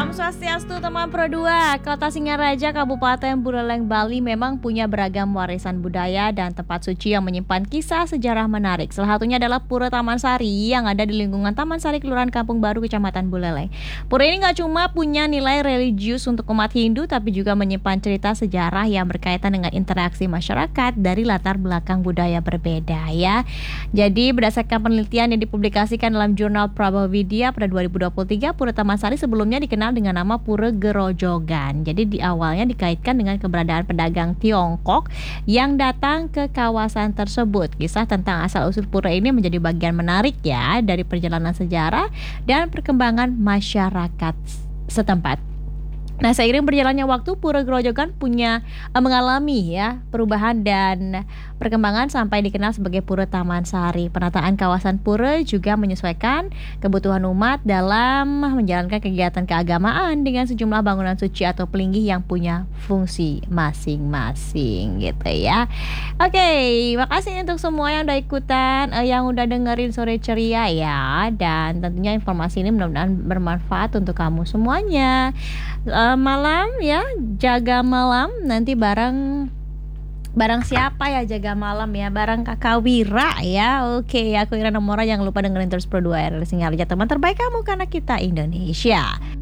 Om Swastiastu teman Pro 2. Kota Singaraja, Kabupaten Buleleng, Bali memang punya beragam warisan budaya dan tempat suci yang menyimpan kisah sejarah menarik. Salah satunya adalah Pura Taman Sari yang ada di lingkungan Taman Sari, Kelurahan Kampung Baru, Kecamatan Buleleng. Pura ini nggak cuma punya nilai religius untuk umat Hindu, tapi juga menyimpan cerita sejarah yang berkaitan dengan interaksi masyarakat dari latar belakang budaya berbeda ya. Jadi berdasarkan penelitian yang dipublikasikan dalam jurnal Prabhavidya pada 2023, Pura Taman Sari sebelumnya dikenal dengan nama Pura Gerojogan. Jadi di awalnya dikaitkan dengan keberadaan pedagang Tiongkok yang datang ke kawasan tersebut. Kisah tentang asal-usul pura ini menjadi bagian menarik ya dari perjalanan sejarah dan perkembangan masyarakat setempat. Nah, seiring berjalannya waktu, Pura Gerojogan mengalami ya perubahan dan perkembangan sampai dikenal sebagai Pura Taman Sari. Penataan kawasan pura juga menyesuaikan kebutuhan umat dalam menjalankan kegiatan keagamaan dengan sejumlah bangunan suci atau pelinggih yang punya fungsi masing-masing gitu ya. Oke, makasih untuk semua yang udah ikutan, yang udah dengerin Sore Ceria ya. Dan tentunya informasi ini mudah-mudahan bermanfaat untuk kamu semuanya. Malam ya, jaga malam nanti bareng siapa ya jaga malam ya, bareng Kakak Wira ya. Oke, aku Ira Nomora, jangan lupa dengerin terus Pro 2 RRI Singaraja, teman terbaik kamu karena kita Indonesia.